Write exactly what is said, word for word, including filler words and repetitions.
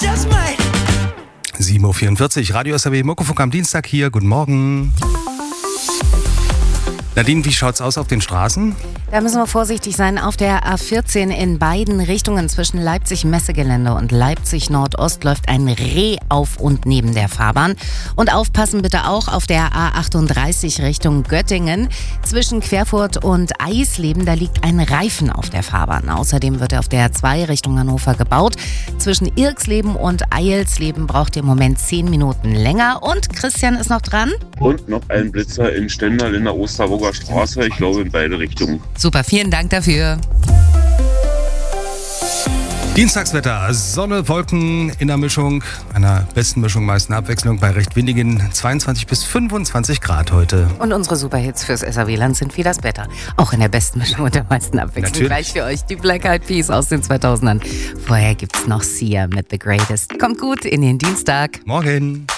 sieben Uhr vierundvierzig, Radio S R W Muckefunk am Dienstag hier. Guten Morgen. Nadine, wie schaut's aus auf den Straßen? Da müssen wir vorsichtig sein. Auf der A vierzehn in beiden Richtungen zwischen Leipzig-Messegelände und Leipzig-Nordost läuft ein Reh auf und neben der Fahrbahn. Und aufpassen bitte auch auf der A achtunddreißig Richtung Göttingen. Zwischen Querfurt und Eisleben, da liegt ein Reifen auf der Fahrbahn. Außerdem wird auf der A zwei Richtung Hannover gebaut. Zwischen Irksleben und Eilsleben braucht ihr im Moment zehn Minuten länger. Und Christian ist noch dran. Und noch ein Blitzer in Stendal in der Osterburger Straße. Ich glaube in beide Richtungen. Super, vielen Dank dafür. Dienstagswetter, Sonne, Wolken in der Mischung, einer besten Mischung, meisten Abwechslung bei recht windigen zweiundzwanzig bis fünfundzwanzig Grad heute. Und unsere Superhits fürs S R W-Land sind wie das Wetter. Auch in der besten Mischung und der meisten Abwechslung. Natürlich. Gleich für euch die Black Eyed Peas aus den zweitausendern. Vorher gibt's noch Sia mit The Greatest. Kommt gut in den Dienstag. Morgen.